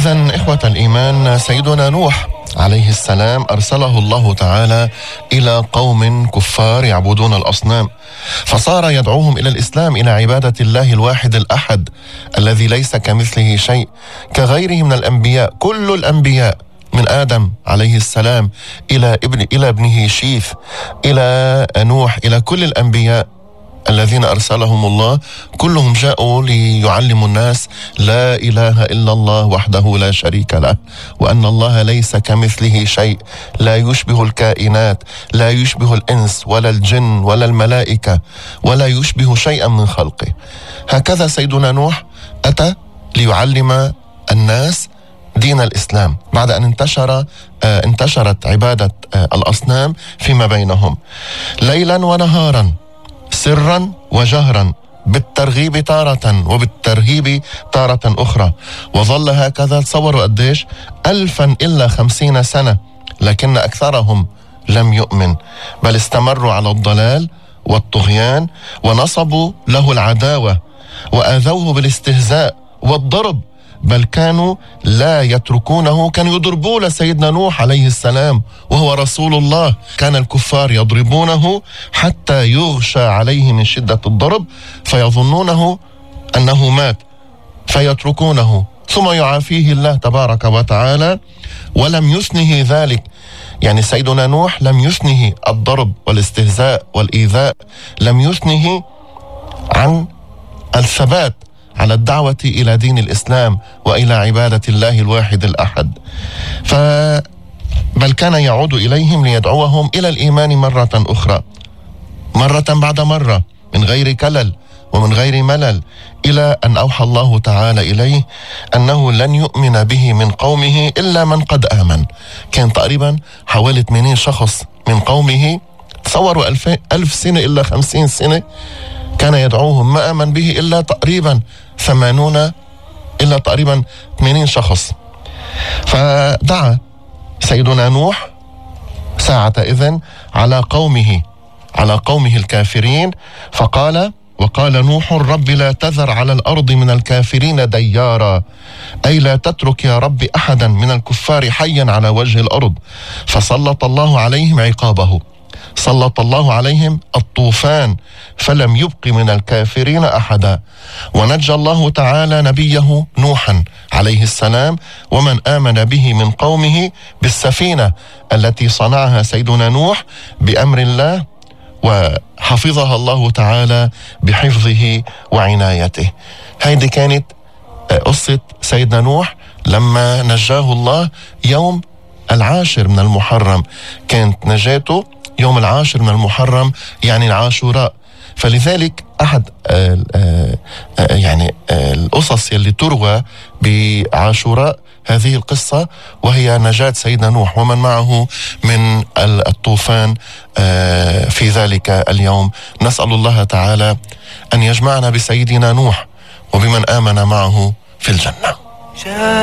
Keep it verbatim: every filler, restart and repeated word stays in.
إذن إخوة الإيمان، سيدنا نوح عليه السلام أرسله الله تعالى إلى قوم كفار يعبدون الأصنام، فصار يدعوهم إلى الإسلام، إلى عبادة الله الواحد الأحد الذي ليس كمثله شيء، كغيره من الأنبياء. كل الأنبياء من آدم عليه السلام إلى ابن إلى ابنه شيث، إلى نوح، إلى كل الأنبياء الذين أرسلهم الله، كلهم جاءوا ليعلموا الناس لا إله إلا الله وحده لا شريك له، وأن الله ليس كمثله شيء، لا يشبه الكائنات، لا يشبه الإنس ولا الجن ولا الملائكة، ولا يشبه شيئا من خلقه. هكذا سيدنا نوح أتى ليعلم الناس دين الإسلام بعد أن انتشر آه انتشرت عبادة آه الأصنام فيما بينهم ليلا ونهارا، سرا وجهرا، بالترغيب تارة وبالترهيب تارة أخرى. وظل هكذا، تصوروا قديش، ألفا إلا خمسين سنة، لكن أكثرهم لم يؤمن، بل استمروا على الضلال والطغيان، ونصبوا له العداوة وآذوه بالاستهزاء والضرب، بل كانوا لا يتركونه، كانوا يضربون سيدنا نوح عليه السلام وهو رسول الله. كان الكفار يضربونه حتى يغشى عليه من شدة الضرب فيظنونه أنه مات فيتركونه، ثم يعافيه الله تبارك وتعالى. ولم يثنه ذلك، يعني سيدنا نوح لم يثنه الضرب والاستهزاء والإيذاء، لم يثنه عن الثبات على الدعوة إلى دين الإسلام وإلى عبادة الله الواحد الأحد. ف بل كان يعود إليهم ليدعوهم إلى الإيمان مرة أخرى، مرة بعد مرة، من غير كلل ومن غير ملل، إلى أن أوحى الله تعالى إليه أنه لن يؤمن به من قومه إلا من قد آمن. كان تقريبا حوالي ثمانين شخص من قومه، تصوروا ألف, ألف سنة إلا خمسين سنة كان يدعوهم، ما آمن به إلا تقريبا ثمانون إلا تقريبا ثمانين شخص. فدعا سيدنا نوح ساعة إذن على قومه على قومه الكافرين، فقال: وقال نوح رب لا تذر على الأرض من الكافرين ديارا، أي لا تترك يا رب أحدا من الكفار حيا على وجه الأرض. فسلط الله عليهم عقابه، سلط الله عليهم الطوفان، فلم يبق من الكافرين أحدا. ونجى الله تعالى نبيه نوحا عليه السلام ومن آمن به من قومه بالسفينة التي صنعها سيدنا نوح بأمر الله، وحفظها الله تعالى بحفظه وعنايته. هذه كانت قصة سيدنا نوح لما نجاه الله يوم العاشر من المحرم، كانت نجاته يوم العاشر من المحرم، يعني العاشوراء. فلذلك أحد آآ آآ يعني آآ القصص يلي تروى بعاشوراء هذه القصة، وهي نجاة سيدنا نوح ومن معه من الطوفان في ذلك اليوم. نسأل الله تعالى أن يجمعنا بسيدنا نوح وبمن آمن معه في الجنة.